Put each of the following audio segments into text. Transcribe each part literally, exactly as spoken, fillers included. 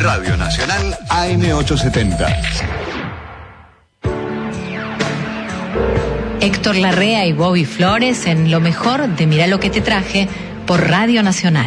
Radio Nacional A M ochocientos setenta. Héctor Larrea y Bobby Flores en lo mejor de Mirá lo que te traje por Radio Nacional.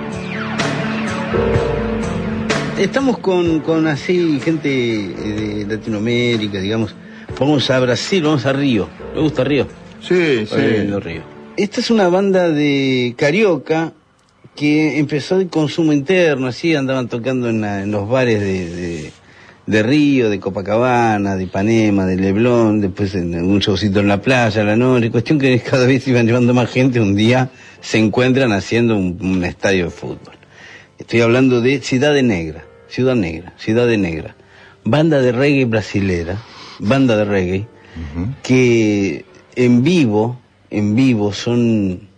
Estamos con, con así gente de Latinoamérica, digamos. Vamos a Brasil, vamos a Río. ¿Me gusta Río? Sí, sí. Lindo Río. Esta es una banda de carioca que empezó de consumo interno, así andaban tocando en, la, en los bares de, de, de Río, de Copacabana, de Ipanema, de Leblon, después en un showcito en la playa, a la noche. Cuestión que cada vez iban llevando más gente, un día se encuentran haciendo un, un estadio de fútbol. Estoy hablando de Ciudad Negra, Ciudad Negra, Ciudad Negra. Banda de reggae brasilera, banda de reggae, uh-huh. que en vivo, en vivo son,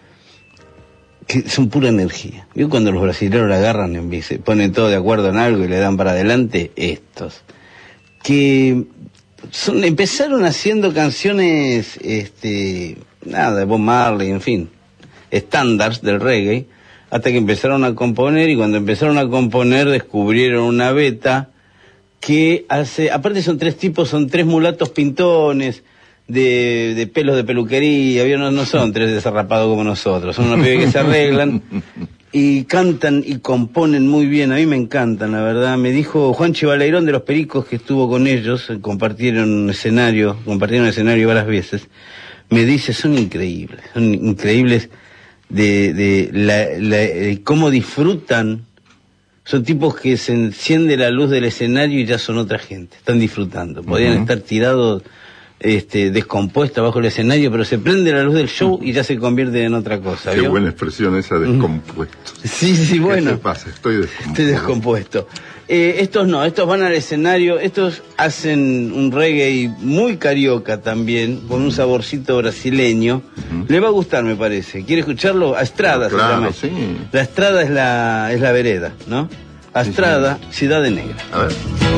que son pura energía. Yo cuando los brasileños la agarran en vivo, se ponen todos de acuerdo en algo y le dan para adelante, estos. Que son, empezaron haciendo canciones, este, nada, de Bob Marley, en fin, estándares del reggae, hasta que empezaron a componer, y cuando empezaron a componer descubrieron una beta que hace, aparte son tres tipos, son tres mulatos pintones, de, de pelos de peluquería, no, no son tres desarrapados como nosotros, son unos pibes que se arreglan y cantan y componen muy bien, a mí me encantan, la verdad. Me dijo Juan Chivaleirón de Los Pericos, que estuvo con ellos, compartieron un escenario, compartieron escenario varias veces, me dice, son increíbles, son increíbles de, de la, la, de cómo disfrutan. Son tipos que se enciende la luz del escenario y ya son otra gente, están disfrutando. Podrían uh-huh. estar tirados, este, descompuestos bajo el escenario, pero se prende la luz del show y ya se convierte en otra cosa. Qué ¿vio? buena expresión esa, descompuesto. Sí, sí, bueno. ¿Qué te pasa? Estoy descompuesto. Estoy descompuesto. Eh, estos no, estos van al escenario, estos hacen un reggae muy carioca también, con un saborcito brasileño. Uh-huh. Le va a gustar, me parece. ¿Quiere escucharlo? Astrada, no, claro, se llama. Sí. La Astrada es la, es la vereda, ¿no? Astrada, sí, sí. Ciudad Negra. A ver.